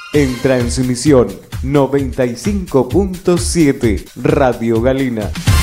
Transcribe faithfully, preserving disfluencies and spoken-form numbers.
En transmisión noventa y cinco punto siete Radio Galena.